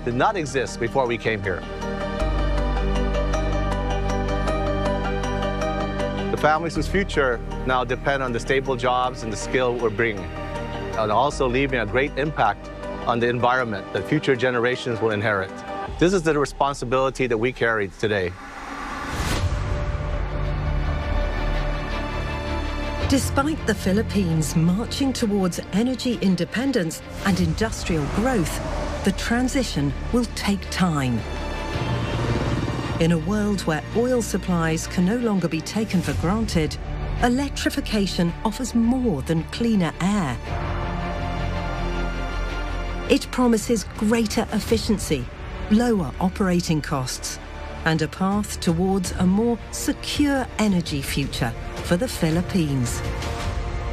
did not exist before we came here. The families whose future now depend on the stable jobs and the skill we're bringing, and also leaving a great impact on the environment that future generations will inherit. This is the responsibility that we carry today. Despite the Philippines marching towards energy independence and industrial growth, the transition will take time. In a world where oil supplies can no longer be taken for granted, electrification offers more than cleaner air. It promises greater efficiency, lower operating costs, and a path towards a more secure energy future for the Philippines.